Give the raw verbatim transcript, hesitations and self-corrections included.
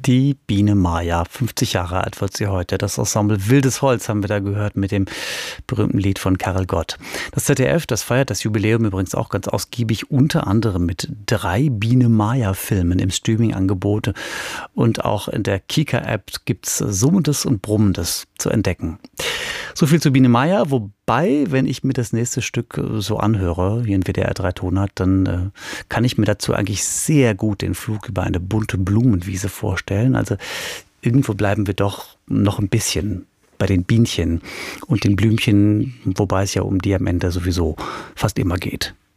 Die Biene Maya, fünfzig Jahre alt wird sie heute. Das Ensemble Wildes Holz haben wir da gehört mit dem berühmten Lied von Karel Gott. Das Z D F, das feiert das Jubiläum übrigens auch ganz ausgiebig, unter anderem mit drei Biene Maya Filmen im Streaming-Angebot. Und auch in der Kika-App gibt's Summendes und Brummendes zu entdecken. So viel zu Biene Maya, wobei, wenn ich mir das nächste Stück so anhöre, hier in W D R drei Tonart, dann äh, kann ich mir dazu eigentlich sehr gut den Flug über eine bunte Blumenwiese vorstellen. Also irgendwo bleiben wir doch noch ein bisschen bei den Bienchen und den Blümchen, wobei es ja um die am Ende sowieso fast immer geht.